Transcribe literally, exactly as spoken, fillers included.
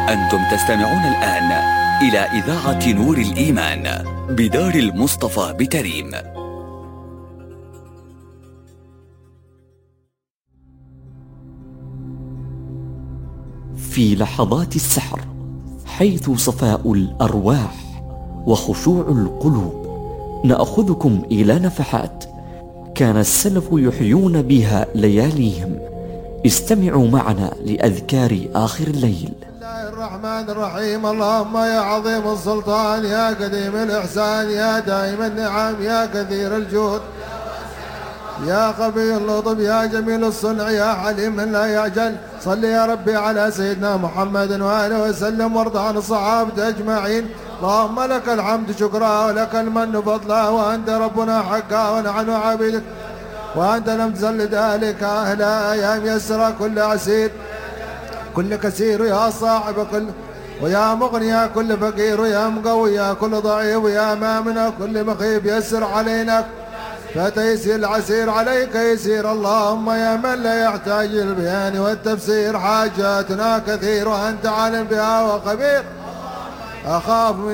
أنتم تستمعون الآن إلى إذاعة نور الإيمان بدار المصطفى بتريم. في لحظات السحر، حيث صفاء الأرواح وخشوع القلوب، نأخذكم إلى نفحات كان السلف يحيون بها لياليهم. استمعوا معنا لأذكار آخر الليل. بسم الله الرحمن الرحيم. اللهم يا عظيم السلطان، يا قديم الإحسان، يا دائم النعم، يا كثير الجود، يا خبير اللطف، يا جميل الصنع، يا حليم لا يعجل. صل يا ربي على سيدنا محمد وآله وسلم، وارض عن الصحابة أجمعين. اللهم لك الحمد شكرا، ولك المن فضلا، وأنت ربنا حقا ونحن عبيدك، وأنت لم تزل ذلك أهل أيام. يسر كل عسير، كل كثير يا صاحب كل، ويا مغني يا كل فقير، يا مقوي يا كل ضعيف، ويا مامن كل مخيب. يسر علينا فتيسير العسير عليك يسير. اللهم يا من لا يحتاج البيان والتفسير، حاجاتنا كثير وأنت عالم بها وخبير. أخاف من